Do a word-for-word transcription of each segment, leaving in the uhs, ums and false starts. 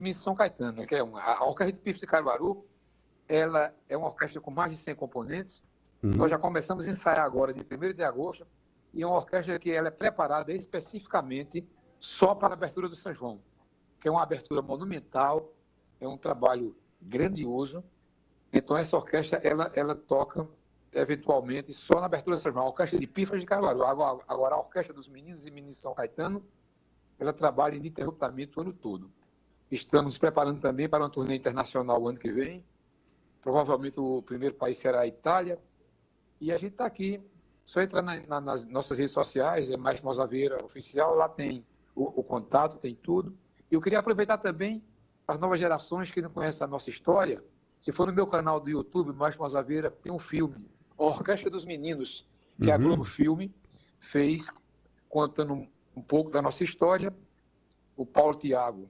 Miss São Caetano, né, que é uma, a Orquestra de Pífanos de Caruaru, ela é uma orquestra com mais de cem componentes. Uhum. Nós já começamos a ensaiar agora, de primeiro de agosto, e é uma orquestra que ela é preparada especificamente só para a abertura do São João, que é uma abertura monumental, é um trabalho grandioso. Então, essa orquestra, ela, ela toca, eventualmente, só na abertura do São João, a Orquestra de Pífanos de Caruaru. Agora, agora, a Orquestra dos Meninos e Meninas de São Caetano, ela trabalha ininterruptamente o ano todo. Estamos preparando também para uma turnê internacional o ano que vem. Provavelmente o primeiro país será a Itália. E a gente está aqui, só entrar na, na, nas nossas redes sociais, é Mais Mozaveira Oficial, lá tem o, o contato, tem tudo. E eu queria aproveitar também as novas gerações que não conhecem a nossa história. Se for no meu canal do YouTube, Mais Mozaveira, tem um filme, a Orquestra dos Meninos, que uhum. a Globo Filme fez, contando um, um pouco da nossa história. O Paulo Thiago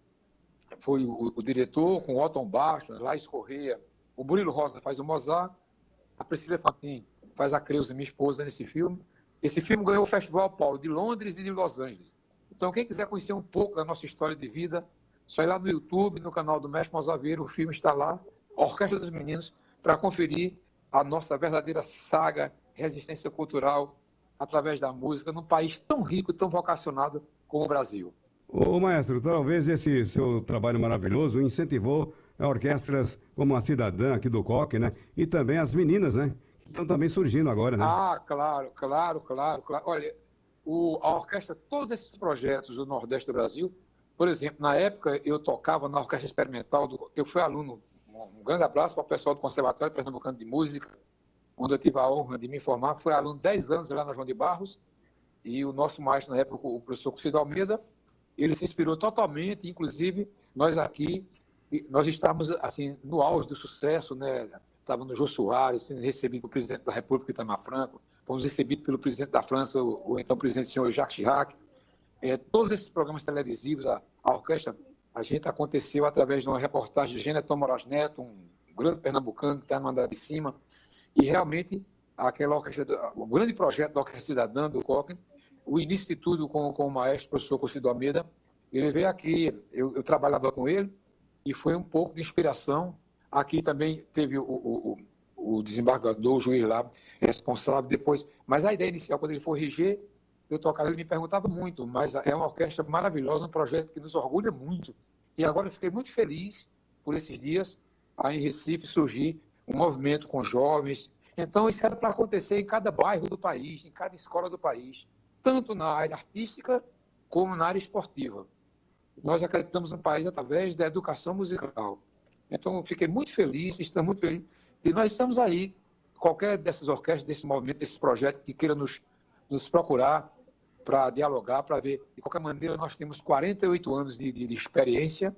foi o, o diretor, com o Otton Bastos, Laís Corrêa, o Murilo Rosa faz o Mozart, a Priscila Fantin faz a Creuza, minha esposa, nesse filme. Esse filme ganhou o Festival Paulo de Londres e de Los Angeles. Então, quem quiser conhecer um pouco da nossa história de vida, só ir lá no YouTube, no canal do Mestre Mozaveira, o filme está lá, a Orquestra dos Meninos, para conferir a nossa verdadeira saga, resistência cultural, através da música, num país tão rico, tão vocacionado como o Brasil. Ô, maestro, talvez esse seu trabalho maravilhoso incentivou orquestras como a Cidadã aqui do Coque, né? E também as meninas, né? Que estão também surgindo agora, né? Ah, claro, claro, claro, claro. Olha, o, a orquestra, todos esses projetos do Nordeste do Brasil, por exemplo, na época eu tocava na Orquestra Experimental, do, eu fui aluno, um grande abraço para o pessoal do Conservatório Pernambucano de Música, onde eu tive a honra de me formar, fui aluno dez anos lá na João de Barros, e o nosso maestro na época, o professor Cid Almeida, ele se inspirou totalmente, inclusive nós aqui, nós estávamos assim, no auge do sucesso, né? Estava no Jô Soares, sendo recebido pelo presidente da República, Itamar Franco, fomos recebidos pelo presidente da França, o, o então presidente, o senhor Jacques Chirac. É, todos esses programas televisivos, a, a orquestra, a gente aconteceu através de uma reportagem de Gêneton Moraes Neto, um grande pernambucano que está no andar de cima, e realmente aquela orquestra, o grande projeto da Orquestra Cidadã do Coque, o início de tudo com, com o maestro, o professor Cocido Almeida, ele veio aqui, eu, eu trabalhava com ele, e foi um pouco de inspiração. Aqui também teve o, o, o desembargador, o juiz lá, responsável depois, mas a ideia inicial, quando ele foi reger, eu tocava, ele me perguntava muito, mas é uma orquestra maravilhosa, um projeto que nos orgulha muito. E agora eu fiquei muito feliz por esses dias, aí em Recife surgir um movimento com jovens. Então isso era para acontecer em cada bairro do país, em cada escola do país, tanto na área artística como na área esportiva. Nós acreditamos no país através da educação musical. Então, eu fiquei muito feliz, estamos muito felizes, e nós estamos aí, qualquer dessas orquestras, desse movimento, desse projeto que queira nos, nos procurar para dialogar, para ver. De qualquer maneira, nós temos quarenta e oito anos de, de, de experiência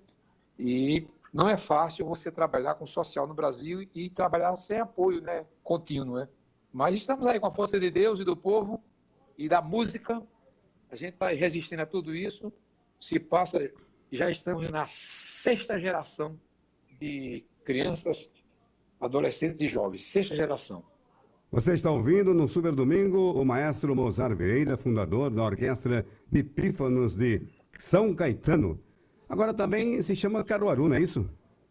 e não é fácil você trabalhar com social no Brasil e trabalhar sem apoio, né, contínuo. Né? Mas estamos aí com a força de Deus e do povo e da música. A gente está resistindo a tudo isso. Se passa, já estamos na sexta geração de crianças, adolescentes e jovens. Sexta geração. Você está ouvindo no Super Domingo o maestro Mozart Vieira, fundador da Orquestra de Pífanos de São Caetano. Agora também se chama Caruaru, não é isso?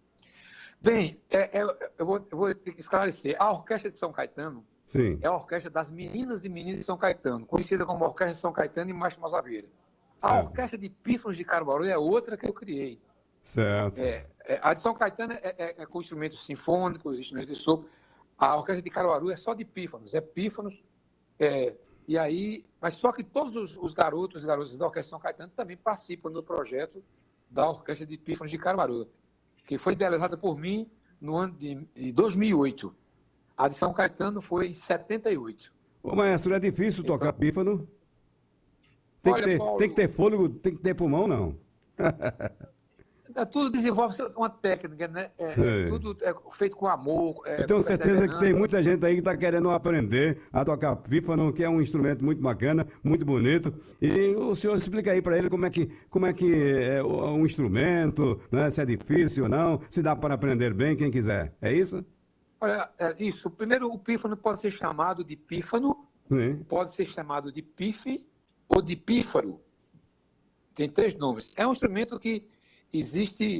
Bem, é, é, eu, vou, eu vou ter que esclarecer. A Orquestra de São Caetano Sim. é a Orquestra das Meninas e Meninos de São Caetano, conhecida como Orquestra de São Caetano e Maestro Mozart Vieira. A Certo. Orquestra de Pífanos de Caruaru é outra que eu criei. Certo. É, é, a de São Caetano é, é, é com instrumentos sinfônicos, instrumentos de sopro. A Orquestra de Caruaru é só de pífanos, é pífanos. É, e aí, mas só que todos os, os garotos e garotas da Orquestra de São Caetano também participam do projeto da Orquestra de Pífanos de Caruaru, que foi idealizada por mim no ano de, de dois mil e oito. A de São Caetano foi em setenta e oito. Ô, maestro, é difícil Então, tocar pífano? Tem, olha, que ter, Paulo, tem que ter fôlego, tem que ter pulmão, não? tudo desenvolve uma técnica, né? É, é, tudo é feito com amor. É, Eu tenho com certeza que tem muita gente aí que está querendo aprender a tocar pífano, que é um instrumento muito bacana, muito bonito. E o senhor explica aí para ele como é que, como é, que é um instrumento, né? Se é difícil ou não, se dá para aprender bem, quem quiser. É isso? Olha, é isso. Primeiro, o pífano pode ser chamado de pífano, Sim. pode ser chamado de pife ou de pífaro. Tem três nomes. É um instrumento que existe